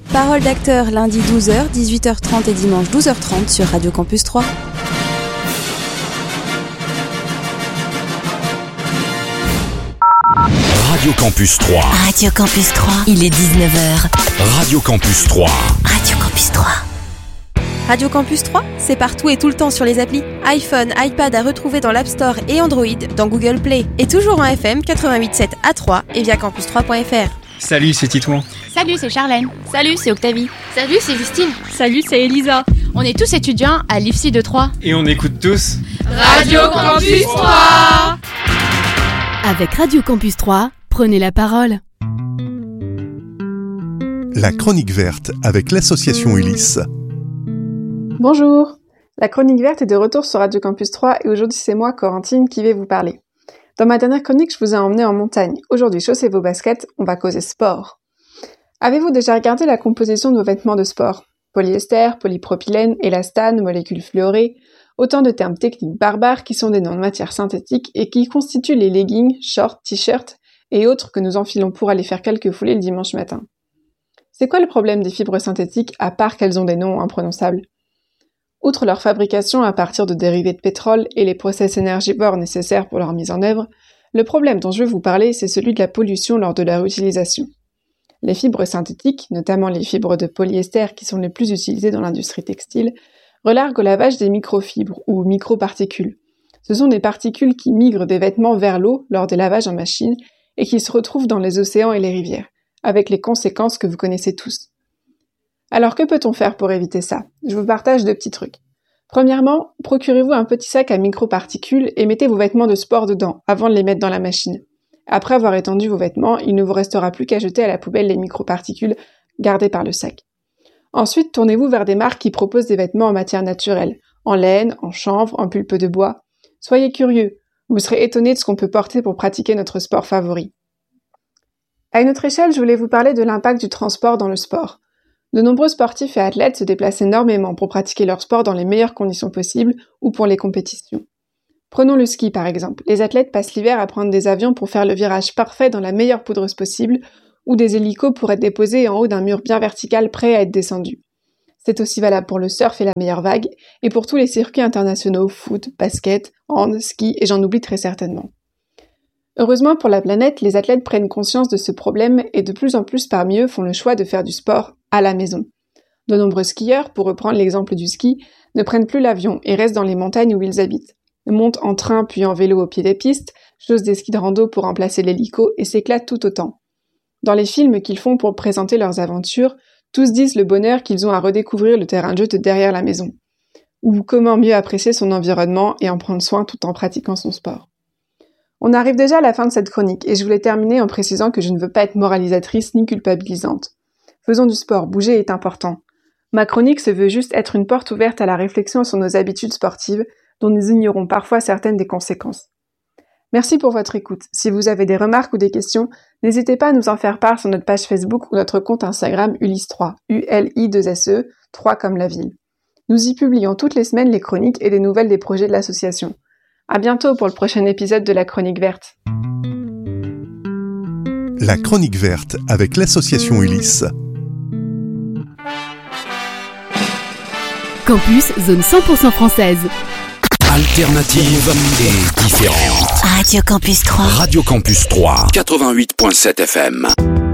Parole d'acteur lundi 12h, 18h30 et dimanche 12h30 sur Radio Campus 3. Radio Campus 3. Radio Campus 3. Il est 19h. Radio Campus 3. Radio Campus 3. Radio Campus 3, c'est partout et tout le temps sur les applis. iPhone, iPad à retrouver dans l'App Store et Android, dans Google Play. Et toujours en FM 88.7 à 3 et via campus3.fr. Salut, c'est Titouan. Salut, c'est Charlène. Salut, c'est Octavie. Salut, c'est Justine. Salut, c'est Elisa. On est tous étudiants à l'IFSI de Troyes. Et on écoute tous Radio Campus 3. Avec Radio Campus 3, prenez la parole. La chronique verte avec l'association Ulysse. Bonjour, la chronique verte est de retour sur Radio Campus 3 et aujourd'hui c'est moi, Corentine, qui vais vous parler. Dans ma dernière chronique, je vous ai emmené en montagne. Aujourd'hui, chaussez vos baskets, on va causer sport. Avez-vous déjà regardé la composition de vos vêtements de sport ? Polyester, polypropylène, élastane, molécules fluorées, autant de termes techniques barbares qui sont des noms de matières synthétiques et qui constituent les leggings, shorts, t-shirts et autres que nous enfilons pour aller faire quelques foulées le dimanche matin. C'est quoi le problème des fibres synthétiques à part qu'elles ont des noms imprononçables ? Outre leur fabrication à partir de dérivés de pétrole et les process énergivores nécessaires pour leur mise en œuvre, le problème dont je vais vous parler, c'est celui de la pollution lors de leur utilisation. Les fibres synthétiques, notamment les fibres de polyester qui sont les plus utilisées dans l'industrie textile, relarguent au lavage des microfibres ou microparticules. Ce sont des particules qui migrent des vêtements vers l'eau lors des lavages en machine et qui se retrouvent dans les océans et les rivières, avec les conséquences que vous connaissez tous. Alors que peut-on faire pour éviter ça ? Je vous partage 2 petits trucs. Premièrement, procurez-vous un petit sac à microparticules et mettez vos vêtements de sport dedans, avant de les mettre dans la machine. Après avoir étendu vos vêtements, il ne vous restera plus qu'à jeter à la poubelle les microparticules gardées par le sac. Ensuite, tournez-vous vers des marques qui proposent des vêtements en matière naturelle, en laine, en chanvre, en pulpe de bois. Soyez curieux, vous serez étonnés de ce qu'on peut porter pour pratiquer notre sport favori. À une autre échelle, je voulais vous parler de l'impact du transport dans le sport. De nombreux sportifs et athlètes se déplacent énormément pour pratiquer leur sport dans les meilleures conditions possibles ou pour les compétitions. Prenons le ski par exemple. Les athlètes passent l'hiver à prendre des avions pour faire le virage parfait dans la meilleure poudreuse possible ou des hélicos pour être déposés en haut d'un mur bien vertical prêt à être descendu. C'est aussi valable pour le surf et la meilleure vague et pour tous les circuits internationaux, foot, basket, hand, ski et j'en oublie très certainement. Heureusement pour la planète, les athlètes prennent conscience de ce problème et de plus en plus parmi eux font le choix de faire du sport à la maison. De nombreux skieurs, pour reprendre l'exemple du ski, ne prennent plus l'avion et restent dans les montagnes où ils habitent. Ils montent en train puis en vélo au pied des pistes, chaussent des skis de rando pour remplacer l'hélico et s'éclatent tout autant. Dans les films qu'ils font pour présenter leurs aventures, tous disent le bonheur qu'ils ont à redécouvrir le terrain de jeu de derrière la maison. Ou comment mieux apprécier son environnement et en prendre soin tout en pratiquant son sport. On arrive déjà à la fin de cette chronique et je voulais terminer en précisant que je ne veux pas être moralisatrice ni culpabilisante. Faisons du sport, bouger est important. Ma chronique se veut juste être une porte ouverte à la réflexion sur nos habitudes sportives dont nous ignorons parfois certaines des conséquences. Merci pour votre écoute. Si vous avez des remarques ou des questions, n'hésitez pas à nous en faire part sur notre page Facebook ou notre compte Instagram Ulysse3, ULI2SE, 3 comme la ville. Nous y publions toutes les semaines les chroniques et des nouvelles des projets de l'association. À bientôt pour le prochain épisode de la chronique verte. La chronique verte avec l'association Ulysse. Campus, zone 100% française. Alternative et différente. Radio Campus 3. Radio Campus 3. 88.7 FM.